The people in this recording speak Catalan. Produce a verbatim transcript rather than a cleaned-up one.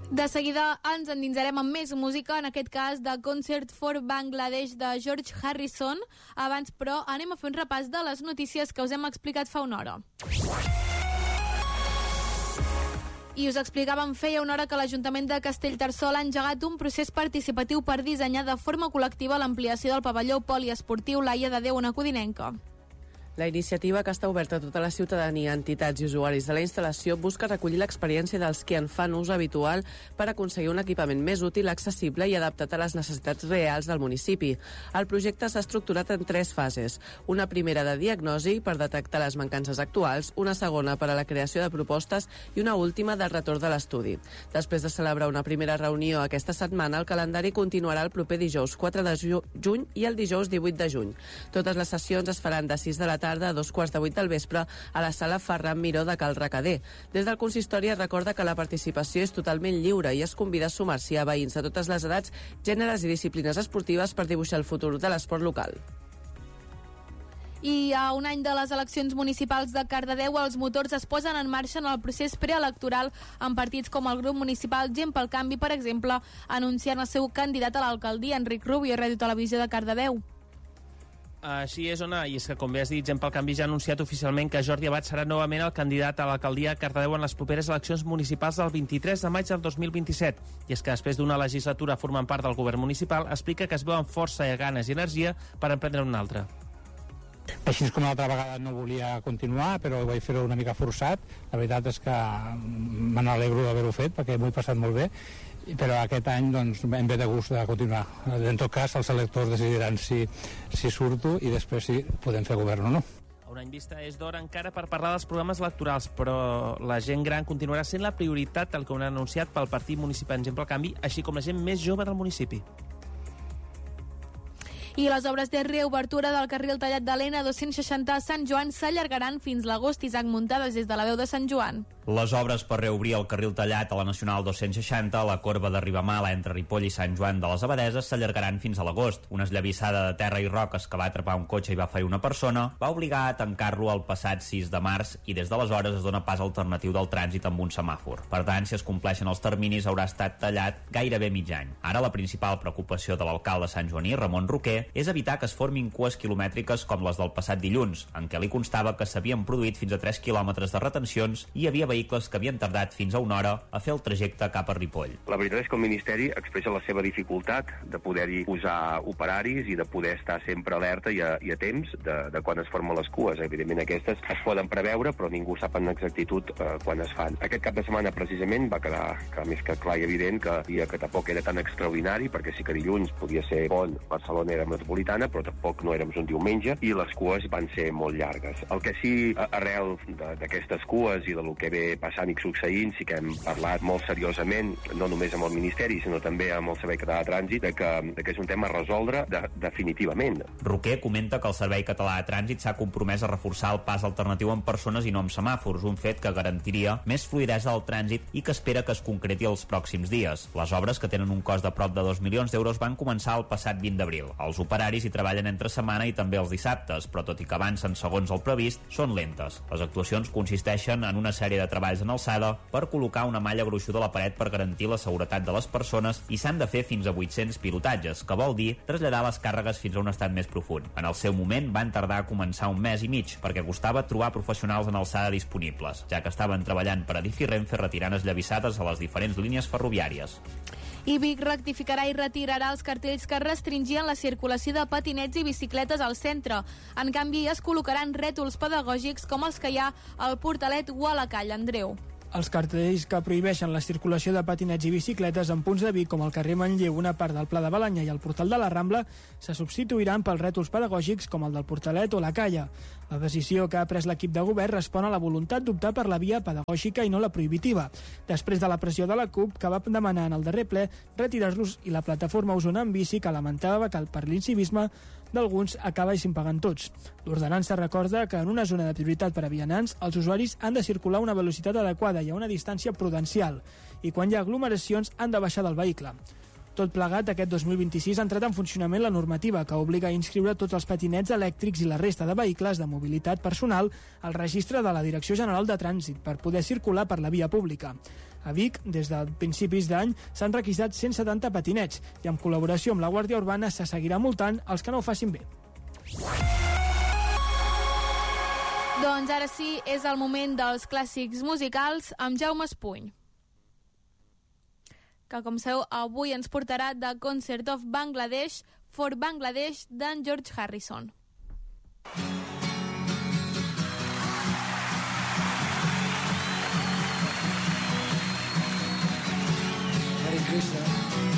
De seguida ens endinsarem amb més música, en aquest cas de Concert for Bangladesh de George Harrison. Abans, però, anem a fer un repàs de les notícies que us hem explicat fa una hora. I us explicàvem feia una hora que l'Ajuntament de Castellterçol ha engegat un procés participatiu per dissenyar de forma col·lectiva l'ampliació del pavelló poliesportiu Laia de Déu, una codinenca. La iniciativa, que està oberta a tota la ciutadania, entitats i usuaris de la instal·lació, busca recollir l'experiència dels que en fan ús habitual per aconseguir un equipament més útil, accessible i adaptat a les necessitats reals del municipi. El projecte s'ha estructurat en tres fases. Una primera de diagnosi per detectar les mancances actuals, una segona per a la creació de propostes i una última de retorn de l'estudi. Després de celebrar una primera reunió aquesta setmana, el calendari continuarà el proper dijous quatre de juny i el dijous divuit de juny. Totes les sessions es faran de sis de la tarda a dos quarts de vuit del vespre a la sala Ferran Miró de Cal Recader. Des del consistori es recorda que la participació és totalment lliure i es convida a sumar-s'hi a veïns de totes les edats, gèneres i disciplines esportives per dibuixar el futur de l'esport local. I a un any de les eleccions municipals de Cardedeu, els motors es posen en marxa en el procés preelectoral amb partits com el grup municipal Gent pel Canvi, per exemple, anunciant el seu candidat a l'alcaldia, Enric Rubio, Ràdio Televisió de Cardedeu. Així és, Ona, i és que, com bé has dit, Gent pel Canvi ja ha anunciat oficialment que Jordi Abad serà novament el candidat a l'alcaldia de Cardedeu en les properes eleccions municipals del vint-i-tres de maig del dos mil vint-i-set. I és que després d'una legislatura formant part del govern municipal, explica que es veu amb força, ganes i energia per emprendre una altra. Així és com l'altra vegada no volia continuar, però vaig fer-ho una mica forçat. La veritat és que me n'alegro d'haver-ho fet, perquè m'ho he passat molt bé, però aquest any doncs, em ve de gust de continuar. En tot cas, els electors decidiran si, si surto i després si podem fer govern o no. A un any vista és d'hora encara per parlar dels programes electorals, però la gent gran continuarà sent la prioritat, tal com han anunciat pel Partit Municipal Gent pel Canvi, així com la gent més jove del municipi. I les obres de reobertura del carril tallat de l'N dos-cents seixanta a Sant Joan s'allargaran fins l'agost. Isaac Muntades, des de la veu de Sant Joan. Les obres per reobrir el carril tallat a la Nacional dos-cents seixanta a la corba de Ribamala entre Ripoll i Sant Joan de les Abadeses s'allargaran fins a l'agost. Una esllavissada de terra i roques que va atrapar un cotxe i va ferir una persona va obligar a tancar-lo el passat sis de març i des d'aleshores es dona pas alternatiu del trànsit amb un semàfor. Per tant, si es compleixen els terminis, haurà estat tallat gairebé mig any. Ara la principal preocupació de l'alcalde santjoaní, Ramon Roquer, és evitar que es formin cues quilomètriques com les del passat dilluns, en què li constava que s'havien produït fins a tres quilòmetres de retencions i hi havia vehicles que havien tardat fins a una hora a fer el trajecte cap a Ripoll. La veritat és que el Ministeri expressa la seva dificultat de poder-hi posar operaris i de poder estar sempre alerta i a, i a temps de, de quan es formen les cues. Evidentment aquestes es poden preveure, però ningú sap en exactitud eh, quan es fan. Aquest cap de setmana precisament va quedar que, més que clar i evident que dia que tampoc era tan extraordinari, perquè sí que dilluns podia ser bon, Barcelona era metropolitana, però tampoc no érem un diumenge i les cues van ser molt llargues. El que sí, arrel d'aquestes cues i del que ve passant i succeint, sí que hem parlat molt seriosament, no només amb el Ministeri, sinó també amb el Servei Català de Trànsit, de que, de que és un tema a resoldre de, definitivament. Roquer comenta que el Servei Català de Trànsit s'ha compromès a reforçar el pas alternatiu amb persones i no amb semàfors, un fet que garantiria més fluïdesa del trànsit i que espera que es concreti els pròxims dies. Les obres, que tenen un cost de prop de dos milions d'euros, van començar el passat vint d'abril. Els operaris hi treballen entre setmana i també els dissabtes, però tot i que avancen segons el previst, són lentes. Les actuacions consisteixen en una sèrie de treballs en alçada per col·locar una malla gruixuda a la paret per garantir la seguretat de les persones i s'han de fer fins a vuit-cents pilotatges, que vol dir traslladar les càrregues fins a un estat més profund. En el seu moment van tardar a començar un mes i mig, perquè costava trobar professionals en alçada disponibles, ja que estaven treballant per Adif i Renfe retirant esllavissades a les diferents línies ferroviàries. I Vic rectificarà i retirarà els cartells que restringien la circulació de patinets i bicicletes al centre. En canvi, es col·locaran rètols pedagògics com els que hi ha al Portalet o a la Call. Andreu. Els cartells que prohibeixen la circulació de patinets i bicicletes en punts de Vic com el carrer Manlleu, una part del Pla de Balanya i el Portal de la Rambla se substituiran pels rètols pedagògics com el del Portalet o la Calla. La decisió que ha pres l'equip de govern respon a la voluntat d'optar per la via pedagògica i no la prohibitiva, després de la pressió de la CUP, que va demanar en el darrer ple retirar-los, i la plataforma Osona en Bici, que lamentava que per l'incivisme d'alguns acabessin pagant tots. L'ordenança recorda que en una zona de prioritat per a vianants els usuaris han de circular a una velocitat adequada i a una distància prudencial, i quan hi ha aglomeracions han de baixar del vehicle. Tot plegat, aquest dos mil vint-i-sis ha entrat en funcionament la normativa que obliga a inscriure tots els patinets elèctrics i la resta de vehicles de mobilitat personal al registre de la Direcció General de Trànsit per poder circular per la via pública. A Vic, des de principis d'any, s'han requisat cent setanta patinets i amb col·laboració amb la Guàrdia Urbana se seguirà multant els que no ho facin bé. Doncs ara sí, és el moment dels clàssics musicals amb Jaume Espuny, que com sabeu avui ens portarà The Concert of Bangladesh for Bangladesh d'en George Harrison.